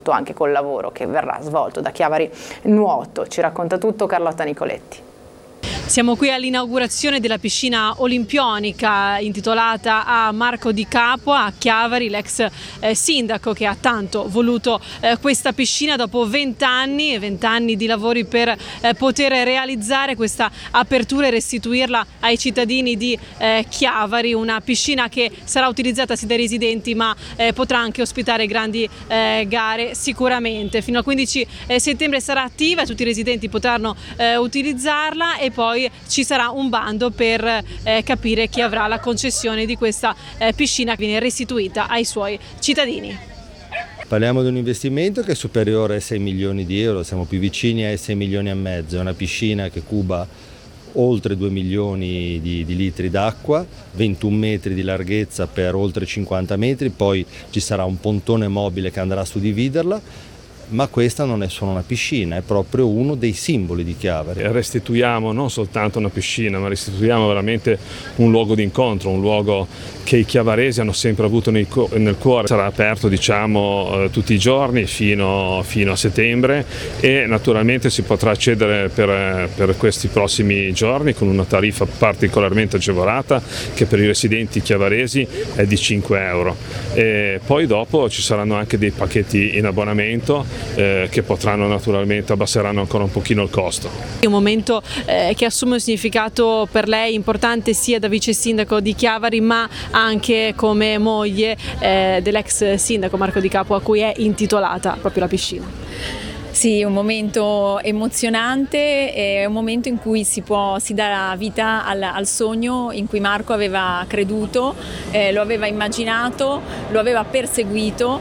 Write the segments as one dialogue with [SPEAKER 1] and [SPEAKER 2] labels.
[SPEAKER 1] anche col lavoro che verrà svolto da Chiavari Nuoto. Ci racconta tutto Carlotta Nicoletti.
[SPEAKER 2] Siamo qui all'inaugurazione della piscina olimpionica intitolata a Marco Di Capua a Chiavari, l'ex sindaco che ha tanto voluto questa piscina dopo 20 anni di lavori per poter realizzare questa apertura e restituirla ai cittadini di Chiavari, una piscina che sarà utilizzata sia dai residenti ma potrà anche ospitare grandi gare sicuramente. Fino al 15 settembre sarà attiva e tutti i residenti potranno utilizzarla e poi ci sarà un bando per capire chi avrà la concessione di questa piscina che viene restituita ai suoi cittadini.
[SPEAKER 3] Parliamo di un investimento che è superiore ai 6 milioni di euro, siamo più vicini ai 6 milioni e mezzo, è una piscina che cuba oltre 2 milioni di litri d'acqua, 21 metri di larghezza per oltre 50 metri, poi ci sarà un pontone mobile che andrà a suddividerla. Ma questa non è solo una piscina, è proprio uno dei simboli di Chiavari.
[SPEAKER 4] Restituiamo non soltanto una piscina, ma restituiamo veramente un luogo di incontro, un luogo che i chiavaresi hanno sempre avuto nel cuore. Sarà aperto tutti i giorni fino a settembre e naturalmente si potrà accedere per questi prossimi giorni con una tariffa particolarmente agevolata che per i residenti chiavaresi è di 5 euro. E poi dopo ci saranno anche dei pacchetti in abbonamento che potranno naturalmente abbasseranno ancora un pochino il costo.
[SPEAKER 2] È un momento che assume un significato per lei importante sia da vice sindaco di Chiavari ma anche come moglie dell'ex sindaco Marco Di Capua a cui è intitolata proprio la piscina.
[SPEAKER 5] Sì, un momento emozionante, è un momento in cui si dà vita al sogno in cui Marco aveva creduto, lo aveva immaginato, lo aveva perseguito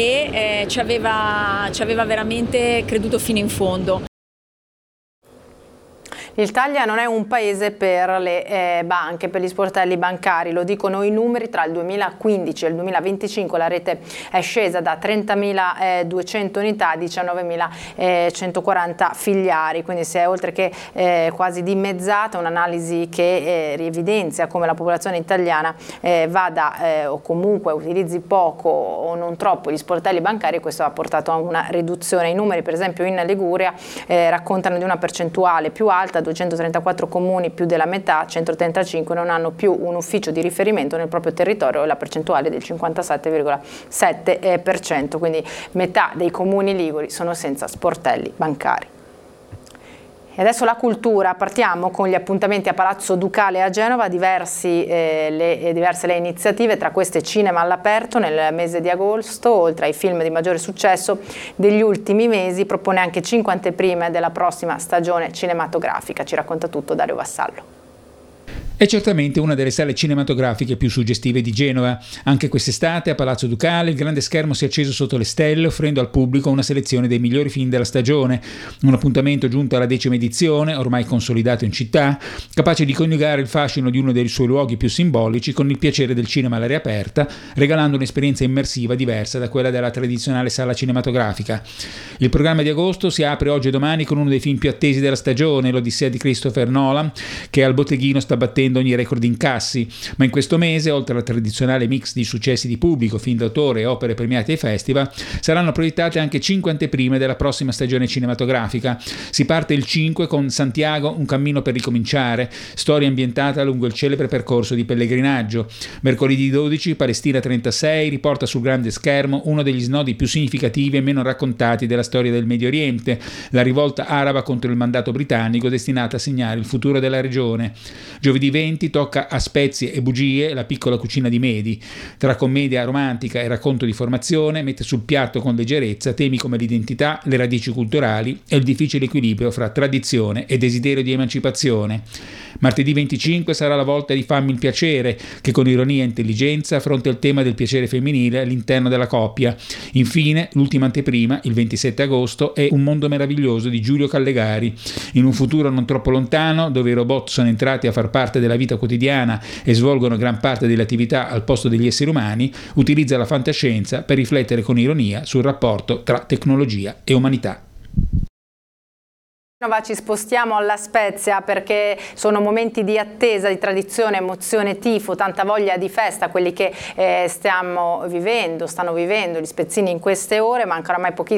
[SPEAKER 5] e ci aveva veramente creduto fino in fondo.
[SPEAKER 1] L'Italia non è un paese per le banche, per gli sportelli bancari, lo dicono i numeri. Tra il 2015 e il 2025 la rete è scesa da 30.200 unità a 19.140 filiali, quindi si è oltre che quasi dimezzata, un'analisi che evidenzia come la popolazione italiana vada o comunque utilizzi poco o non troppo gli sportelli bancari, e questo ha portato a una riduzione. I numeri per esempio in Liguria raccontano di una percentuale più alta, 234 comuni, più della metà, 135 non hanno più un ufficio di riferimento nel proprio territorio e la percentuale è del 57,7%, quindi metà dei comuni liguri sono senza sportelli bancari. E adesso la cultura, partiamo con gli appuntamenti a Palazzo Ducale a Genova, diverse le iniziative, tra queste cinema all'aperto nel mese di agosto, oltre ai film di maggiore successo degli ultimi mesi, propone anche 5 anteprime della prossima stagione cinematografica. Ci racconta tutto Dario Vassallo.
[SPEAKER 6] È certamente una delle sale cinematografiche più suggestive di Genova. Anche quest'estate a Palazzo Ducale il grande schermo si è acceso sotto le stelle, offrendo al pubblico una selezione dei migliori film della stagione. Un appuntamento giunto alla 10ª edizione, ormai consolidato in città, capace di coniugare il fascino di uno dei suoi luoghi più simbolici con il piacere del cinema all'aria aperta, regalando un'esperienza immersiva diversa da quella della tradizionale sala cinematografica. Il programma di agosto si apre oggi e domani con uno dei film più attesi della stagione, l'Odissea di Christopher Nolan, che al botteghino sta battendo ogni record incassi, ma in questo mese, oltre al tradizionale mix di successi di pubblico, film d'autore e opere premiate ai festival, saranno proiettate anche 5 anteprime della prossima stagione cinematografica. Si parte il 5 con Santiago, un cammino per ricominciare, storia ambientata lungo il celebre percorso di pellegrinaggio. Mercoledì 12, Palestina 36 riporta sul grande schermo uno degli snodi più significativi e meno raccontati della storia del Medio Oriente, la rivolta araba contro il mandato britannico destinata a segnare il futuro della regione. Giovedì 20 tocca a Spezie e bugie, la piccola cucina di Medi. Tra commedia romantica e racconto di formazione mette sul piatto con leggerezza temi come l'identità, le radici culturali e il difficile equilibrio fra tradizione e desiderio di emancipazione. Martedì 25 sarà la volta di Fammi il piacere, che con ironia e intelligenza affronta il tema del piacere femminile all'interno della coppia. Infine, l'ultima anteprima, il 27 agosto, è Un mondo meraviglioso di Giulio Callegari. In un futuro non troppo lontano, dove i robot sono entrati a far parte della vita quotidiana e svolgono gran parte delle attività al posto degli esseri umani, utilizza la fantascienza per riflettere con ironia sul rapporto tra tecnologia e umanità.
[SPEAKER 1] Ci spostiamo alla Spezia perché sono momenti di attesa, di tradizione, emozione, tifo, tanta voglia di festa, quelli che stanno vivendo gli spezzini in queste ore. Manca oramai pochissimo